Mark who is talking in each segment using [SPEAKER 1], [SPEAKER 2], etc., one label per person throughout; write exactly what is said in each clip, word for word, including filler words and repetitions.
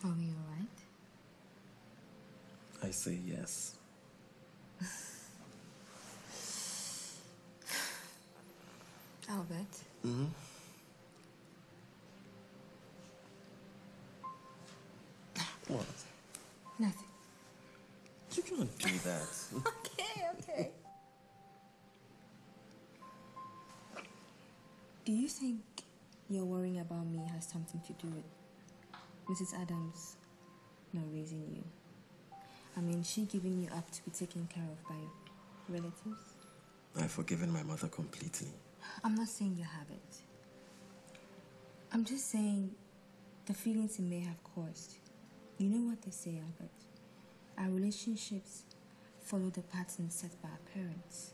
[SPEAKER 1] Are we all right?
[SPEAKER 2] I say yes.
[SPEAKER 1] Albert?
[SPEAKER 2] Mm-hmm. What?
[SPEAKER 1] Nothing.
[SPEAKER 2] You can't do that.
[SPEAKER 1] Okay, okay. Do you think your worrying about me has something to do with Missus Adams not raising you? I mean, she giving you up to be taken care of by relatives?
[SPEAKER 2] I've forgiven my mother completely.
[SPEAKER 1] I'm not saying you haven't. I'm just saying the feelings it may have caused. You know what they say, Albert? Our relationships follow the pattern set by our parents.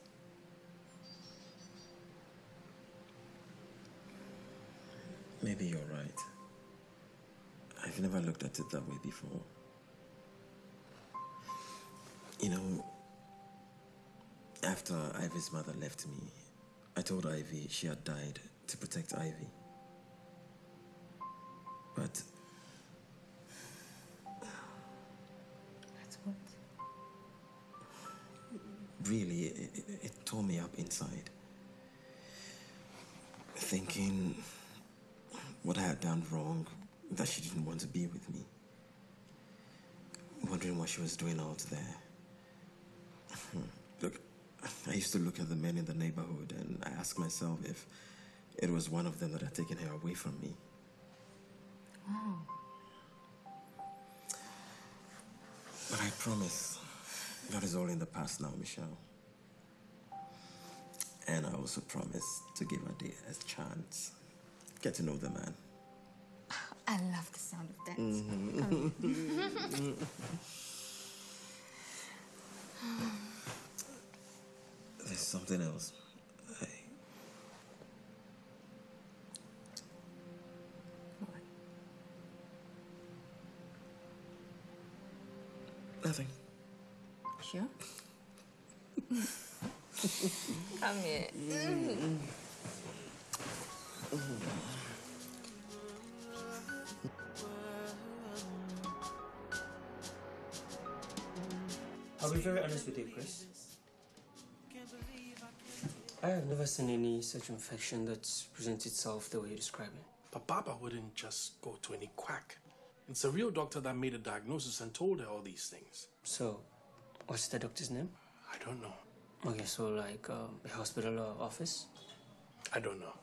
[SPEAKER 2] Maybe you're right. I've never looked at it that way before. You know, after Ivy's mother left me, I told Ivy she had died to protect Ivy. But...
[SPEAKER 1] That's what?
[SPEAKER 2] Really, it, it, it tore me up inside. Thinking what I had done wrong, that she didn't want to be with me. Wondering what she was doing out there. Look, I used to look at the men in the neighborhood and I asked myself if it was one of them that had taken her away from me.
[SPEAKER 1] Wow.
[SPEAKER 2] But I promise, that is all in the past now, Michelle. And I also promise to give Ade a chance. Get to know the man.
[SPEAKER 1] I love the sound of that.
[SPEAKER 2] Mm-hmm. There's something else. I...
[SPEAKER 1] What?
[SPEAKER 2] Nothing.
[SPEAKER 1] Sure? Come here. Mm.
[SPEAKER 3] I'll be very honest with you, Chris. I have never seen any such infection that presents itself the way you describe it.
[SPEAKER 4] But Baba wouldn't just go to any quack. It's a real doctor that made a diagnosis and told her all these things.
[SPEAKER 3] So, what's the doctor's name?
[SPEAKER 4] I don't know.
[SPEAKER 3] Okay, so like um, a hospital or office?
[SPEAKER 4] I don't know.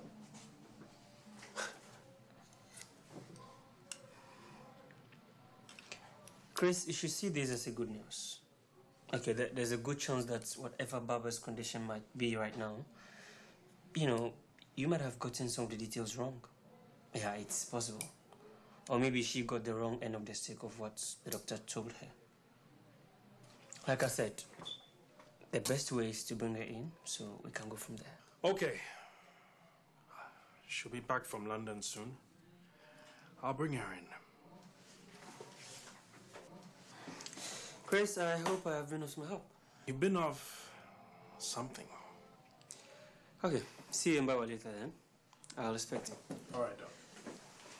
[SPEAKER 3] Chris, you should see this as a good news. Okay, th there's a good chance that whatever Baba's condition might be right now, you know, you might have gotten some of the details wrong. Yeah, it's possible. Or maybe she got the wrong end of the stick of what the doctor told her. Like I said, the best way is to bring her in so we can go from there.
[SPEAKER 4] Okay. She'll be back from London soon. I'll bring her in.
[SPEAKER 3] Chris, I hope I have been of some help.
[SPEAKER 4] You've been of something.
[SPEAKER 3] Okay, see you in Bawa later then. I'll expect it.
[SPEAKER 4] All right, Doc.